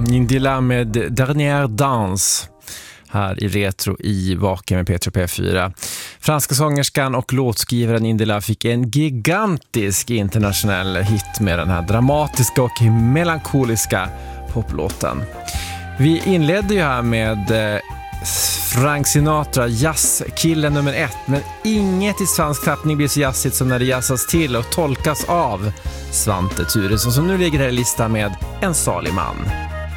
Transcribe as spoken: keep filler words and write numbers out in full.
Indila med Dernière Danse här i Retro i Vaken med P tre P fyra. Franska sångerskan och låtskrivaren Indila fick en gigantisk internationell hit med den här dramatiska och melankoliska poplåten. Vi inledde ju här med Frank Sinatra, jazzkillen nummer ett, men inget i svensk tappning blir så jazzigt som när det jazzas till och tolkas av Svante Thuresson, som nu ligger här i listan med En salig man.